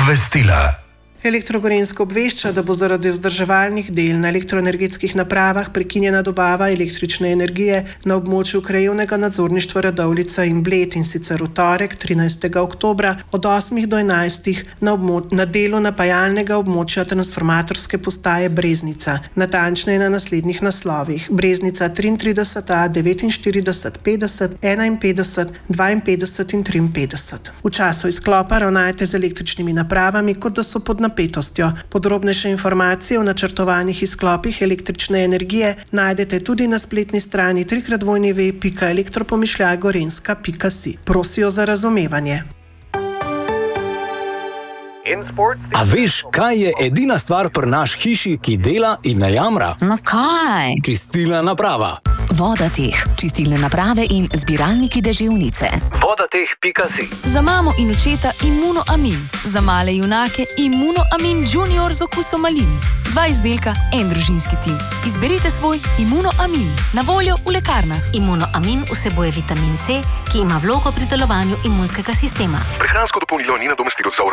Obvestila. Elektrogorensko obvešča, da bo zaradi vzdrževalnih del na elektroenergetskih napravah prekinjena dobava električne energije na območju krajevnega nadzorništva Radovljica in Bled, in sicer v torek 13. oktobra od 8 do 11 na delu napajalnega območja transformatorske postaje Breznica. Natančneje na naslednjih naslovih: Breznica 33A, 49, 50, 51, 52 in 53. V času izklopa ravnajte z električnimi napravami, kot da so pod napetostjo. Podrobnejše informacije o načrtovanih izklopih električne energije najdete tudi na spletni strani www.elektropomišljajgorenska.si. Prosijo za razumevanje. A veš, kaj je edina stvar pri naš hiši, ki dela in ne jamra? No kaj? Čistilna naprava. Vodateh, čistilne naprave in zbiralniki deževnice. Vodateh.si. Za mamo in očeta Immunoamin. Za male junake Immunoamin Junior z okusom malin. 2 izdelka, en družinski tim. Izberite svoj Immunoamin. Na voljo v lekarnah. Immunoamin vsebuje vitamin C, ki ima vlogo pri delovanju imunskega sistema. Prehransko dopolnilo ni nadomestilo za